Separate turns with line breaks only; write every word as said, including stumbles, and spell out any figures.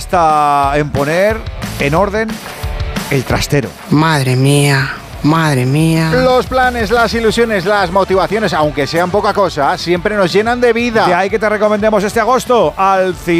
hasta en poner en orden el trastero.
Madre mía, madre mía.
Los planes, las ilusiones, las motivaciones, aunque sean poca cosa, siempre nos llenan de vida.
De ahí que te recomendemos este agosto al cine.